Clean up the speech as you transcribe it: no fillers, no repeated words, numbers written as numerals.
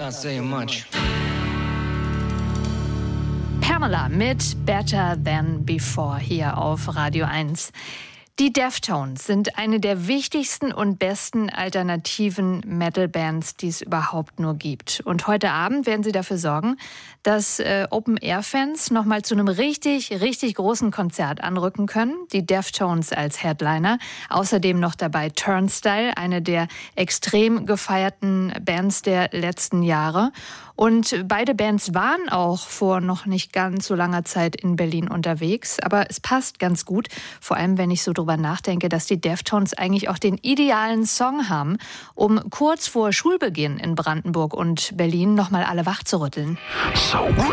not saying much. Pamela mit Better Than Before hier auf Radio 1. Die Deftones sind eine der wichtigsten und besten alternativen Metal-Bands, die es überhaupt nur gibt. Und heute Abend werden sie dafür sorgen, dass Open-Air-Fans nochmal zu einem richtig, richtig großen Konzert anrücken können. Die Deftones als Headliner. Außerdem noch dabei Turnstile, eine der extrem gefeierten Bands der letzten Jahre. Und beide Bands waren auch vor noch nicht ganz so langer Zeit in Berlin unterwegs. Aber es passt ganz gut, vor allem wenn ich so drüber nachdenke, dass die Deftones eigentlich auch den idealen Song haben, um kurz vor Schulbeginn in Brandenburg und Berlin nochmal alle wachzurütteln. So